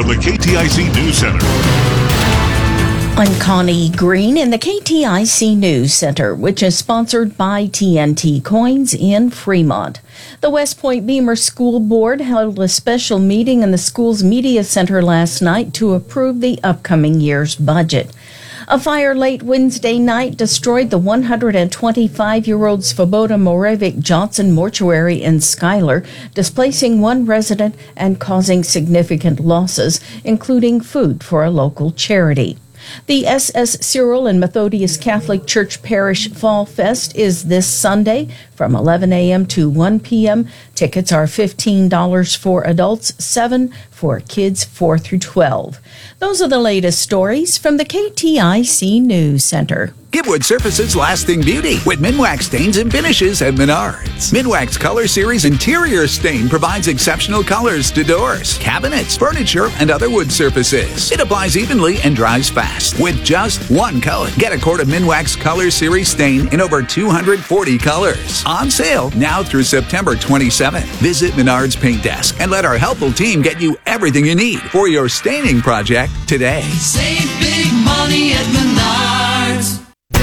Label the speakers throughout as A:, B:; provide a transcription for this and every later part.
A: from the KTIC News Center.
B: I'm Connie Green in the KTIC News Center, which is sponsored by TNT Coins in Fremont. The West Point Beamer School Board held a special meeting in the school's media center last night to approve the upcoming year's budget. A fire late Wednesday night destroyed the 125-year-old Svoboda Moravec Johnson mortuary in Schuyler, displacing one resident and causing significant losses, including food for a local charity. The SS Cyril and Methodius Catholic Church Parish Fall Fest is this Sunday from 11 a.m. to 1 p.m. Tickets are $15 for adults, $7 for kids 4 through 12. Those are the latest stories from the KTIC News Center.
C: Give wood surfaces lasting beauty with Minwax stains and finishes at Menards. Minwax Color Series Interior Stain provides exceptional colors to doors, cabinets, furniture, and other wood surfaces. It applies evenly and dries fast with just one coat. Get a quart of Minwax Color Series Stain in over 240 colors. On sale now through September 27th. Visit Menards Paint Desk and let our helpful team get you everything you need for your staining project today.
D: Save big money at Menards.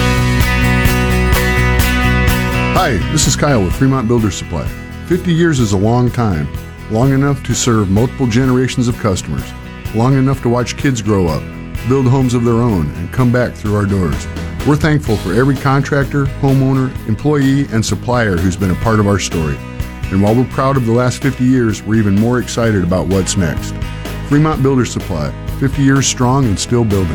E: Hi, this is Kyle with Fremont Builder Supply. 50 years is a long time. Long enough to serve multiple generations of customers. Long enough to watch kids grow up, build homes of their own, and come back through our doors. We're thankful for every contractor, homeowner, employee, and supplier who's been a part of our story. And while we're proud of the last 50 years, we're even more excited about what's next. Fremont Builder Supply, 50 years strong and still building.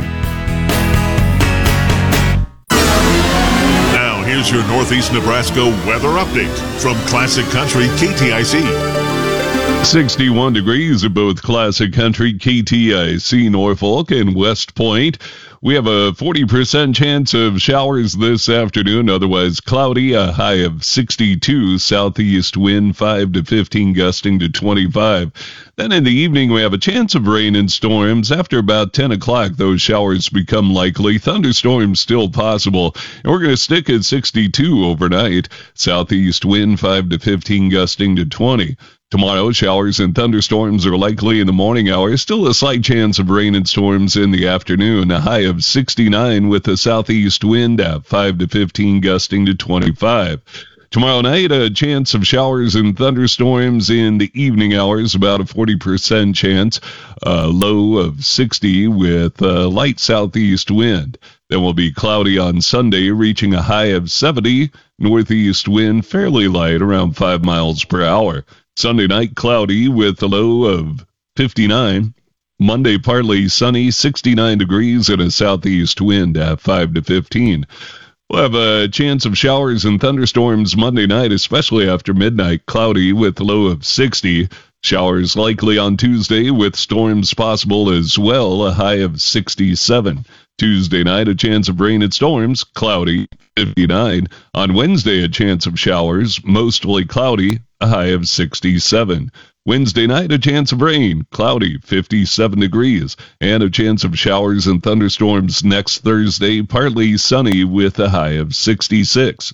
A: Now, here's your Northeast Nebraska weather update from Classic Country KTIC.
F: 61 degrees at both Classic Country KTIC Norfolk and West Point. We have a 40% chance of showers this afternoon, otherwise cloudy, a high of 62, southeast wind 5 to 15, gusting to 25. Then in the evening, we have a chance of rain and storms. After about 10 o'clock, those showers become likely. Thunderstorms still possible. And we're going to stick at 62 overnight. Southeast wind 5 to 15, gusting to 20. Tomorrow, showers and thunderstorms are likely in the morning hours. Still a slight chance of rain and storms in the afternoon. A high of 69 with a southeast wind at 5 to 15, gusting to 25. Tomorrow night, a chance of showers and thunderstorms in the evening hours, about a 40% chance. A low of 60 with a light southeast wind. Then will be cloudy on Sunday, reaching a high of 70. Northeast wind fairly light, around 5 miles per hour. Sunday night, cloudy with a low of 59. Monday, partly sunny, 69 degrees and a southeast wind at 5 to 15. We'll have a chance of showers and thunderstorms Monday night, especially after midnight, cloudy with a low of 60. Showers likely on Tuesday with storms possible as well, a high of 67. Tuesday night, a chance of rain and storms, cloudy, 59. On Wednesday, a chance of showers, mostly cloudy, a high of 67. Wednesday night, a chance of rain, cloudy, 57 degrees, and a chance of showers and thunderstorms next Thursday, partly sunny with a high of 66.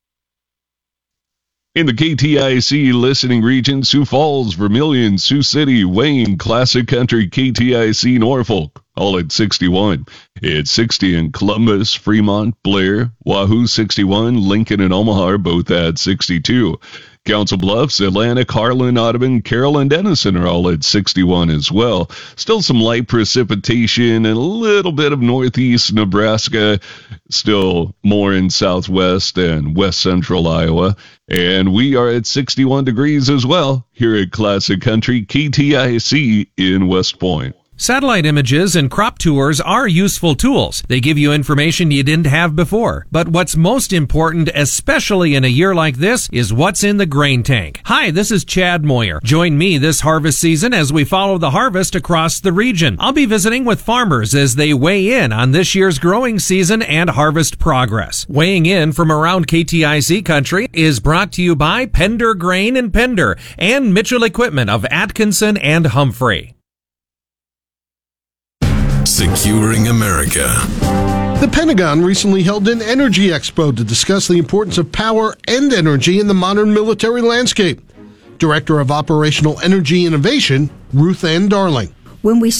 F: In the KTIC listening region, Sioux Falls, Vermilion, Sioux City, Wayne, Classic Country, KTIC, Norfolk, all at 61. It's 60 in Columbus, Fremont, Blair, Wahoo 61, Lincoln and Omaha both at 62. Council Bluffs, Atlantic, Harlan, Audubon, Carroll, and Denison are all at 61 as well. Still some light precipitation and a little bit of northeast Nebraska. Still more in southwest and west central Iowa. And we are at 61 degrees as well here at Classic Country KTIC in West Point.
G: Satellite images and crop tours are useful tools. They give you information you didn't have before. But what's most important, especially in a year like this, is what's in the grain tank. Hi, this is Chad Moyer. Join me this harvest season as we follow the harvest across the region. I'll be visiting with farmers as they weigh in on this year's growing season and harvest progress. Weighing in from around KTIC country is brought to you by Pender Grain and Pender and Mitchell Equipment of Atkinson and Humphrey.
H: Securing America.
I: The Pentagon recently held an energy expo to discuss the importance of power and energy in the modern military landscape. Director of Operational Energy Innovation, Ruth Ann Darling.
J: When we